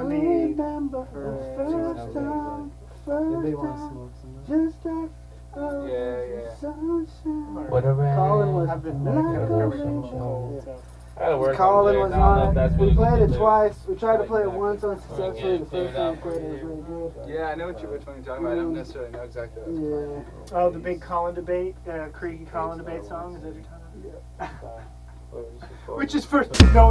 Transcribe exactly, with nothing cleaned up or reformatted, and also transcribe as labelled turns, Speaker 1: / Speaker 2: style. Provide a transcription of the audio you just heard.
Speaker 1: me.
Speaker 2: remember the first time, first time, just like oh,
Speaker 3: Yeah, yeah.
Speaker 2: sunshine.
Speaker 4: Whatever.
Speaker 2: Colin was
Speaker 1: I've been
Speaker 2: like
Speaker 1: kind
Speaker 2: a
Speaker 1: of
Speaker 2: rainbow.
Speaker 1: cold, so.
Speaker 3: I gotta work
Speaker 2: Colin
Speaker 3: on
Speaker 2: was
Speaker 3: it. No,
Speaker 2: on
Speaker 3: that's
Speaker 2: it.
Speaker 3: what
Speaker 2: We played it
Speaker 3: do.
Speaker 2: twice. We tried to
Speaker 3: Like
Speaker 2: play it
Speaker 3: that.
Speaker 2: once unsuccessfully.
Speaker 3: Yeah,
Speaker 2: The first
Speaker 3: clear it
Speaker 2: time we
Speaker 3: out
Speaker 2: played
Speaker 3: for
Speaker 2: it was
Speaker 3: you.
Speaker 2: really good.
Speaker 3: Yeah, I know what you which one you're talking about. I don't necessarily know exactly what it's
Speaker 2: Yeah.
Speaker 1: Oh, the big Colin debate, uh, Creaky Colin debate song. Is that what you're talking about?
Speaker 2: Yeah.
Speaker 3: called.
Speaker 1: Which is first no.